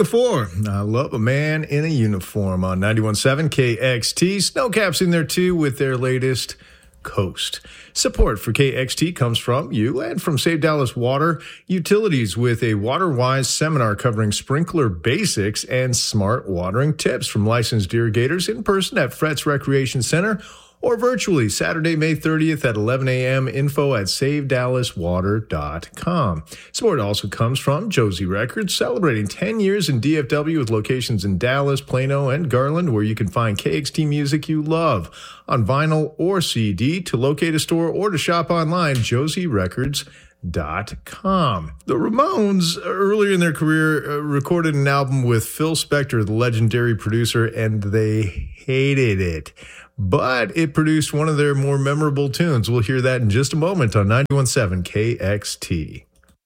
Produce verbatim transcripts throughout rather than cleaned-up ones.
Gang of Four, I Love a Man in a Uniform on ninety-one point seven K X T. Snowcaps in there too with their latest Coast. Support for K X T comes from you and from Save Dallas Water Utilities with a WaterWise seminar covering sprinkler basics and smart watering tips from licensed irrigators in person at Fretz Recreation Center or virtually Saturday, May thirtieth at eleven a.m. Info at save dallas water dot com. Support also comes from Josie Records, celebrating ten years in D F W with locations in Dallas, Plano, and Garland, where you can find K X T music you love on vinyl or C D. To locate a store or to shop online, josie records dot com. The Ramones, earlier in their career, uh, recorded an album with Phil Spector, the legendary producer, and they hated it. But it produced one of their more memorable tunes. We'll hear that in just a moment on ninety-one point seven K X T.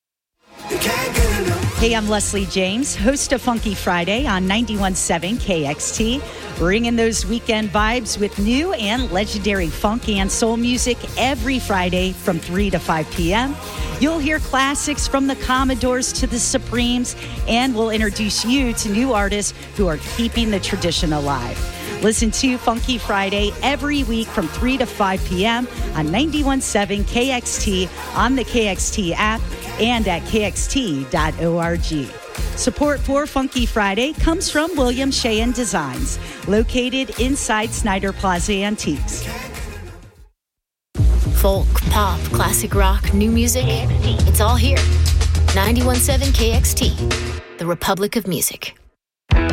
Hey, I'm Leslie James, host of Funky Friday on ninety-one point seven K X T, bringing those weekend vibes with new and legendary funk and soul music every Friday from three to five p.m. You'll hear classics from the Commodores to the Supremes, and we'll introduce you to new artists who are keeping the tradition alive. Listen to Funky Friday every week from three to five p.m. on ninety-one point seven K X T, on the K X T app, and at k x t dot org. Support for Funky Friday comes from William Sheehan Designs, located inside Snyder Plaza Antiques. Folk, pop, classic rock, new music, it's all here. ninety-one point seven K X T, the Republic of Music.